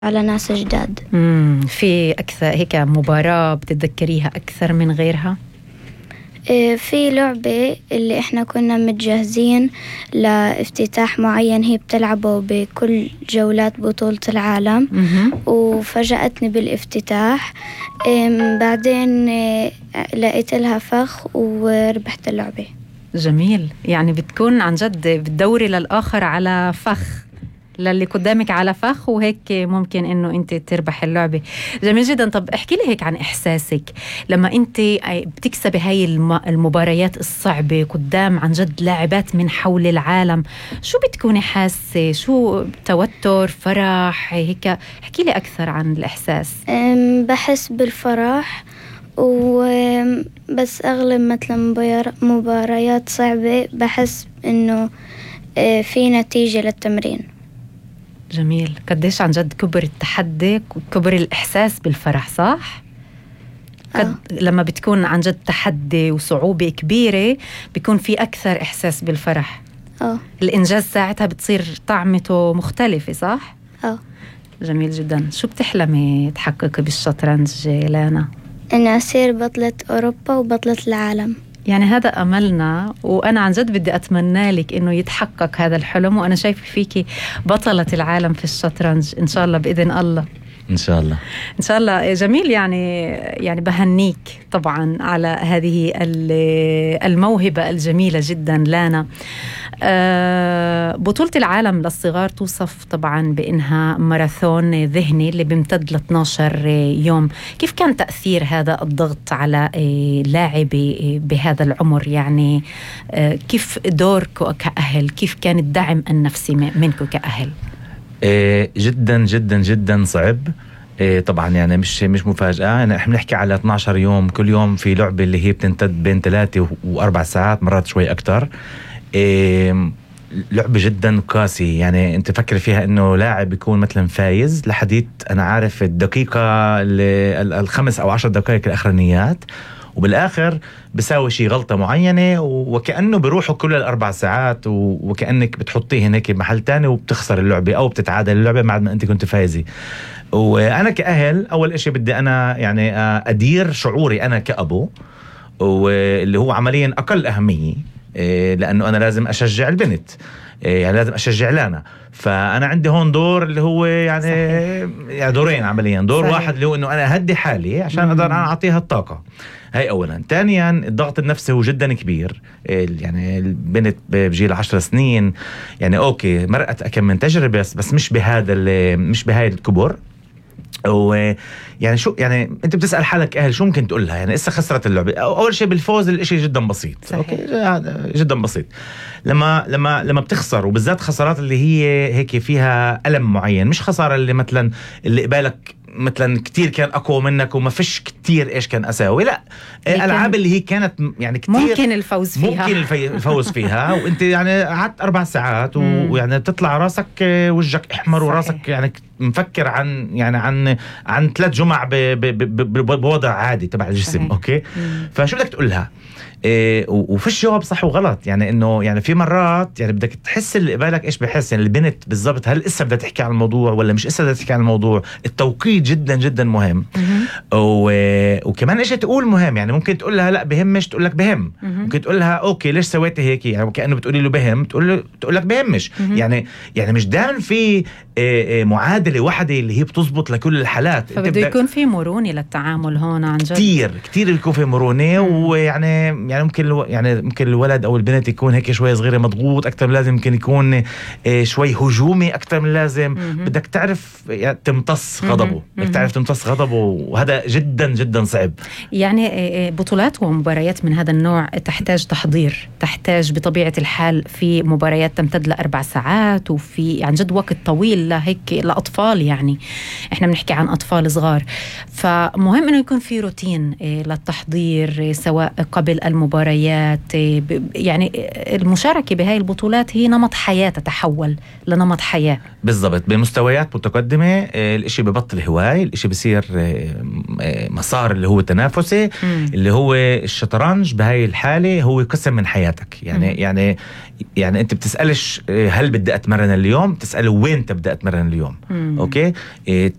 على ناس جداد. في أكثر هيك مباراة بتتذكريها أكثر من غيرها؟ في لعبة اللي احنا كنا متجهزين لافتتاح معين هي بتلعبه بكل جولات بطولة العالم. وفاجأتني بالافتتاح. بعدين لقيت لها فخ وربحت اللعبة. جميل، يعني بتكون عن جد بتدوري للآخر على فخ، للي قدامك على فخ، وهيك ممكن انه انت تربح اللعبة. جميل جدا. طب احكي لي هيك عن احساسك لما انت بتكسبي هاي المباريات الصعبة قدام عن جد لاعبات من حول العالم. شو بتكوني حاسة؟ شو توتر، فرح هيك؟ احكي لي اكثر عن الاحساس. بحس بالفرح، وبس اغلب مثلا مباريات صعبة بحس انه في نتيجة للتمرين. جميل. قديش عن جد كبر التحدي وكبر الإحساس بالفرح، صح؟ لما بتكون عن جد تحدي وصعوبة كبيرة بيكون في أكثر إحساس بالفرح. الإنجاز ساعتها بتصير طعمته مختلفة، صح؟ جميل جدا. شو بتحلمي تحققي بالشطرنج لانا؟ أنا أصير بطلة أوروبا وبطلة العالم. يعني هذا أملنا، وأنا عن جد بدي أتمنى لك إنه يتحقق هذا الحلم، وأنا شايفة فيكي بطلة العالم في الشطرنج إن شاء الله بإذن الله. إن شاء الله إن شاء الله. جميل. يعني بهنيك طبعا على هذه الموهبة الجميلة جدا لانا. بطولة العالم للصغار توصف طبعا بأنها ماراثون ذهني اللي بيمتد ل 12 يوم. كيف كان تأثير هذا الضغط على لاعبي بهذا العمر؟ يعني كيف دوركم كأهل؟ كيف كان الدعم النفسي منكم كأهل؟ جدا جدا جدا صعب. طبعا يعني مش مفاجأة. يعني احنا بنحكي على 12 يوم، كل يوم في لعبة اللي هي بتمتد بين 3 و4 ساعات، مرات شوي أكتر. لعبة جدا قاسي. يعني انت فكر فيها انه لاعب يكون مثلا فايز لحديت انا عارف الدقيقة الخمس او 10 دقائق الاخرانيات، وبالاخر بساوي شي غلطة معينة وكأنه بيروحوا كل 4 ساعات، وكأنك بتحطيه هناك بمحل تاني وبتخسر اللعبة او بتتعادل اللعبة بعد ما انت كنت فايزي. وانا كأهل اول اشي بدي انا يعني ادير شعوري انا كأبو، واللي هو عمليا اقل اهمية، لأنه أنا لازم أشجع البنت، يعني لازم أشجع لانا. فأنا عندي هون دور اللي هو يعني دورين عمليا. دور صحيح. واحد اللي هو أنه أنا أهدي حالي عشان أقدر أنا أعطيها الطاقة هاي أولا. ثانيا الضغط النفسي هو جدا كبير. يعني البنت بجيل 10 سنين، يعني أوكي مرقت أكم من تجربة بس مش بهاي الكبر. ويعني شو يعني انت بتسأل حالك اهل شو ممكن تقول لها؟ يعني اسا خسرت اللعبة. اول شيء بالفوز الاشي جدا بسيط. صحيح. اوكي جدا بسيط. لما بتخسر، وبالذات خسارات اللي هي هيك فيها ألم معين، مش خسارة اللي مثلا اللي قبالك مثلا كتير كان أقوى منك وما فيش كتير إيش كان أساوي. لا، الألعاب اللي هي كانت يعني كتير ممكن الفوز فيها، وانت يعني قعدت 4 ساعات ويعني تطلع راسك وجهك احمر وراسك يعني مفكر عن 3 جمع بوضع عادي تبع الجسم. اوكي. فشو بدك تقولها؟ وفيش جواب صح وغلط. يعني انه يعني في مرات يعني بدك تحس اللي قبالك ايش بحس. يعني البنت بالضبط هل اسا بدها تحكي عن الموضوع ولا مش اسا بدها تحكي عن الموضوع. التوقيت جدا جدا مهم. وكمان ايش تقول مهم. يعني ممكن تقول لها لا بهمش، تقول لك بهم. ممكن تقول لها اوكي ليش سويتي هيك، يعني كأنه بتقولي له بهم، تقول لك بهمش. يعني مش دائما في معادلة واحدة اللي هي بتزبط لكل الحالات. فبده يكون في مرونة للتعامل هون عن جد. كتير يكون في مرونة. ويعني ممكن الولد او البنت يكون هيك شوي صغيرة مضغوط اكتر من لازم، ممكن يكون شوي هجومي اكتر من لازم. بدك تعرف تمتص غضبه، بدك تعرف تمتص غضبه، وهذا جدا جدا صعب. يعني بطولات ومباريات من هذا النوع تحتاج تحضير، تحتاج بطبيعة الحال في مباريات تمتد ل4 ساعات، وفي عن جد وقت طويل لهيك لأطفال. يعني احنا بنحكي عن أطفال صغار، فمهم انه يكون في روتين للتحضير سواء قبل المباريات. يعني المشاركة بهاي البطولات هي نمط حياة، تتحول لنمط حياة. بالضبط. بمستويات متقدمة الاشي ببطل هواي، الاشي بصير مسار اللي هو تنافسي، اللي هو الشطرنج بهاي الحالة هو قسم من حياتك. يعني انت بتسألش هل بدي اتمرن اليوم، بتسأله وين تبدأ اتمرن اليوم. اوكي،